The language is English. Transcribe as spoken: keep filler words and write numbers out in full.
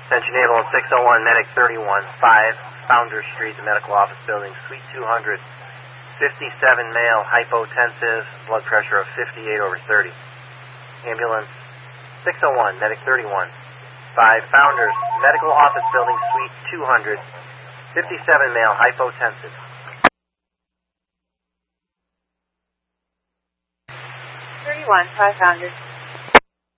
Attention Naval six oh one, Medic thirty-one, five, Founders Street, the Medical Office Building, Suite two hundred, fifty-seven male, hypotensive, blood pressure of fifty-eight over thirty. Ambulance six oh one, Medic thirty-one, five, Founders, Medical Office Building, Suite two hundred, fifty-seven male, hypotensive. thirty-one, five, Founders.